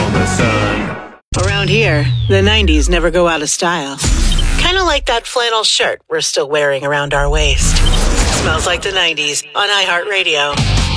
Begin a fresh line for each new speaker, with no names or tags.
the sun.
Around here, the 90s never go out of style. Kind of like that flannel shirt we're still wearing around our waist. Smells like the 90s on iHeartRadio.